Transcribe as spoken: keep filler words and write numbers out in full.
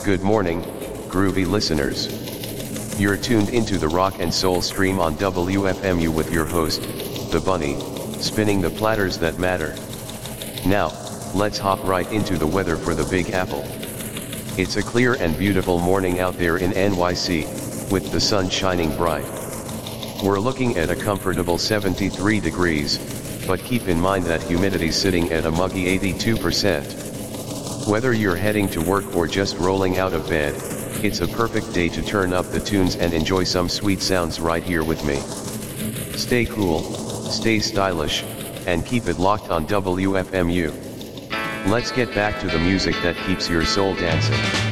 Good morning, groovy listeners. You're tuned into the rock and soul stream on W F M U with your host, The Bunny, spinning the platters that matter. Now, let's hop right into the weather for the Big Apple. It's a clear and beautiful morning out there in N Y C, with the sun shining bright. We're looking at a comfortable seventy-three degrees, but keep in mind that humidity's sitting at a muggy eighty-two percent. Whether you're heading to work or just rolling out of bed, it's a perfect day to turn up the tunes and enjoy some sweet sounds right here with me. Stay cool, stay stylish, and keep it locked on W F M U. Let's get back to the music that keeps your soul dancing.